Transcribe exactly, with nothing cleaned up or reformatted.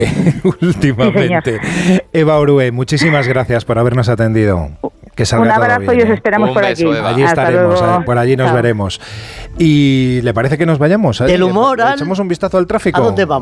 últimamente. Sí, Eva Orue, muchísimas gracias por habernos atendido. Que salga un abrazo todo bien, y os ¿eh? esperamos Un por beso, aquí. Eva. Allí Hasta estaremos, luego. eh, por allí nos Chao. veremos. ¿Y le parece que nos vayamos? Del humor al... Echamos un vistazo al tráfico. ¿A dónde vamos?